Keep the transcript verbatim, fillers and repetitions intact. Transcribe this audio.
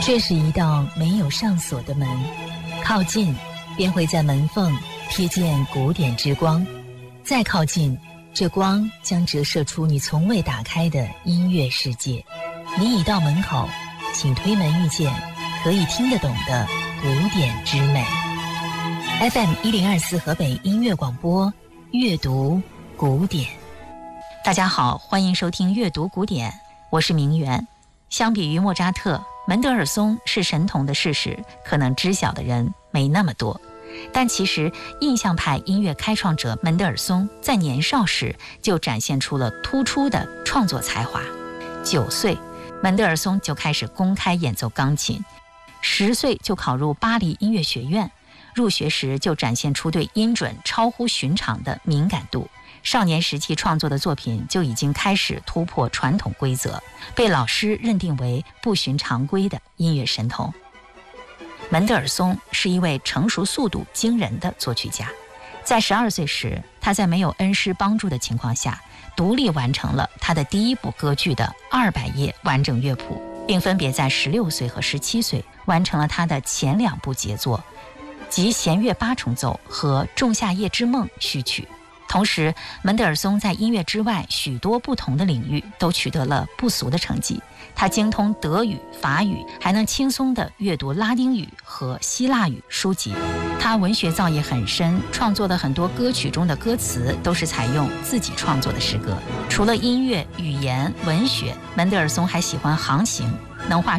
这是一道没有上锁的门，靠近便会在门缝瞥见古典之光，再靠近，这光将折射出你从未打开的音乐世界。你已到门口，请推门遇见可以听得懂的古典之美。 F M 一零二四河北音乐广播，阅读古典。 大家好，欢迎收听阅读古典，我是明媛。相比于莫扎特，门德尔松是神童的事实，可能知晓的人没那么多。但其实印象派音乐开创者门德尔松在年少时就展现出了突出的创作才华。九岁，门德尔松就开始公开演奏钢琴，十岁就考入巴黎音乐学院，入学时就展现出对音准超乎寻常的敏感度。少年时期创作的作品就已经开始突破传统规则，被老师认定为不循常规的音乐神童。门德尔松是一位成熟速度惊人的作曲家，在十二岁时，他在没有恩师帮助的情况下，独立完成了他的第一部歌剧的二百页完整乐谱，并分别在十六岁和十七岁完成了他的前两部杰作，即弦乐八重奏和仲夏夜之梦序曲。同时，门德尔松在音乐之外许多不同的领域都取得了不俗的成绩。他精通德语、法语，还能轻松地阅读拉丁语和希腊语书籍。他文学造诣很深，创作的很多歌曲中的歌词都是采用自己创作的诗歌。除了音乐、语言、文学，门德尔松还喜欢航行，能画